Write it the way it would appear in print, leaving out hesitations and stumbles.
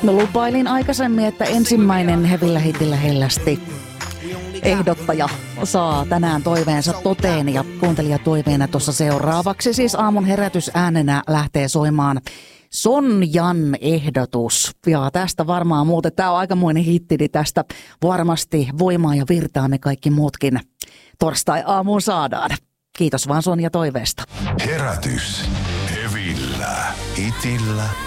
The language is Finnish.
No lupailin aikaisemmin, että ensimmäinen Hevillä hitillä hellästi ehdottaja saa tänään toiveensa toteen ja kuuntelijatoiveena tuossa seuraavaksi siis aamun herätysäänenä lähtee soimaan Sonjan ehdotus. Ja tästä varmaan muuten, tämä on aikamoinen hitti, niin tästä varmasti voimaa ja virtaa me kaikki muutkin torstai-aamuun saadaan. Kiitos vaan Sonja toiveesta. Herätys. Hevillä. Hitillä.